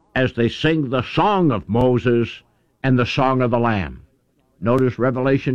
as they sing the song of Moses and the song of the Lamb. Notice Revelation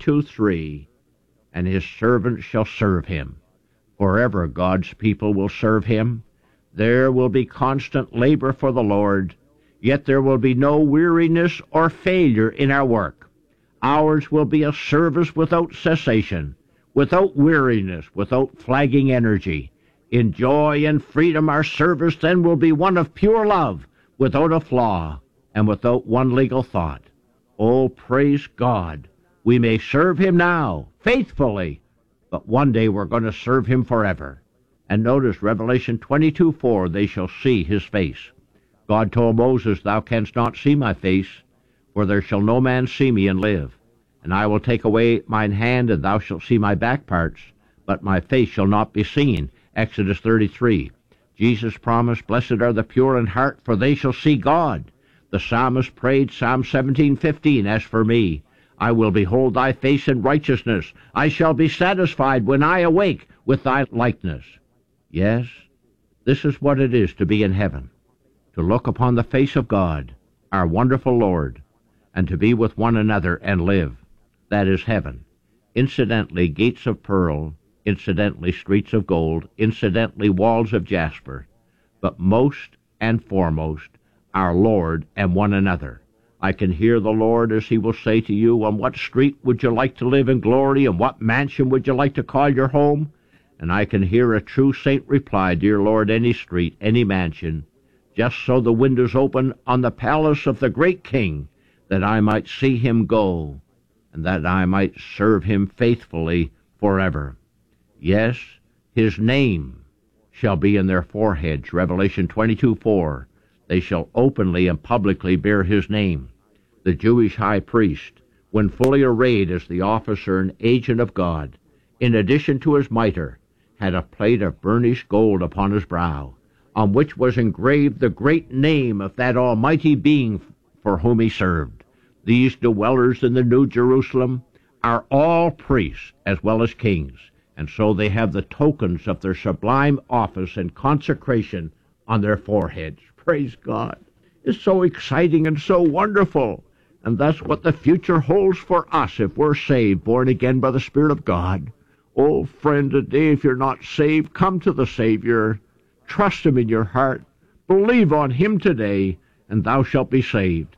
22:3, and his servants shall serve him. Forever God's people will serve him. There will be constant labor for the Lord, yet there will be no weariness or failure in our work. Ours will be a service without cessation, without weariness, without flagging energy. In joy and freedom our service then will be one of pure love, without a flaw, and without one legal thought. Oh, praise God! We may serve him now, faithfully, but one day we're going to serve him forever. And notice Revelation 22:4, they shall see his face. God told Moses, thou canst not see my face, for there shall no man see me and live. And I will take away mine hand, and thou shalt see my back parts, but my face shall not be seen. Exodus 33. Jesus promised, blessed are the pure in heart, for they shall see God. The psalmist prayed, Psalm 17:15, as for me, I will behold thy face in righteousness. I shall be satisfied when I awake with thy likeness. Yes, this is what it is to be in heaven, to look upon the face of God, our wonderful Lord, and to be with one another and live. That is heaven. Incidentally, gates of pearl, incidentally, streets of gold, incidentally, walls of jasper, but most and foremost, our Lord and one another. I can hear the Lord as he will say to you, on what street would you like to live in glory, and what mansion would you like to call your home? And I can hear a true saint reply, dear Lord, any street, any mansion, just so the windows open on the palace of the great King, that I might see him go, and that I might serve him faithfully forever. Yes, his name shall be in their foreheads, Revelation 22:4. They shall openly and publicly bear his name. The Jewish high priest, when fully arrayed as the officer and agent of God, in addition to his mitre, had a plate of burnished gold upon his brow, on which was engraved the great name of that almighty being for whom he served. These dwellers in the New Jerusalem are all priests as well as kings, and so they have the tokens of their sublime office and consecration on their foreheads. Praise God. It's so exciting and so wonderful. And that's what the future holds for us if we're saved, born again by the Spirit of God. Oh, friend, today, if you're not saved, come to the Savior. Trust him in your heart. Believe on him today, and thou shalt be saved.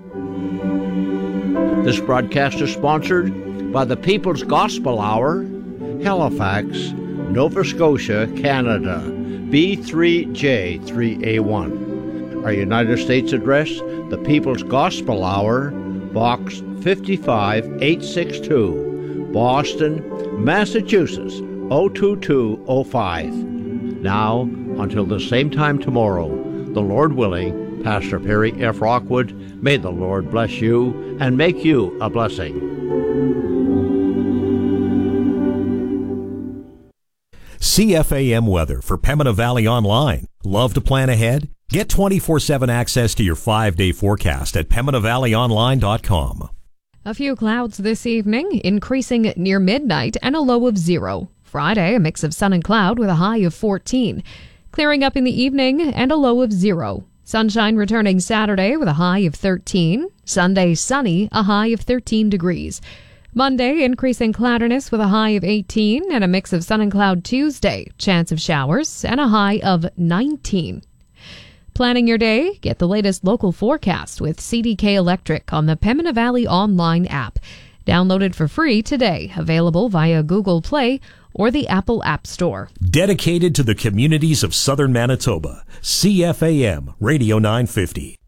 This broadcast is sponsored by the People's Gospel Hour, Halifax, Nova Scotia, Canada, B3J3A1. Our United States address, the People's Gospel Hour, Box 55862, Boston, Massachusetts, 02205. Now, until the same time tomorrow, the Lord willing, Pastor Perry F. Rockwood, may the Lord bless you and make you a blessing. CFAM weather for Pembina Valley Online. Love to plan ahead? Get 24/7 access to your 5-day forecast at PembinaValleyOnline.com. A few clouds this evening, increasing near midnight and a low of 0. Friday, a mix of sun and cloud with a high of 14. Clearing up in the evening and a low of 0. Sunshine returning Saturday with a high of 13. Sunday, sunny, a high of 13 degrees. Monday, increasing cloudiness with a high of 18 and a mix of sun and cloud Tuesday. Chance of showers and a high of 19. Planning your day? Get the latest local forecast with CDK Electric on the Pembina Valley Online app. Downloaded for free today. Available via Google Play or the Apple App Store. Dedicated to the communities of southern Manitoba, CFAM Radio 950.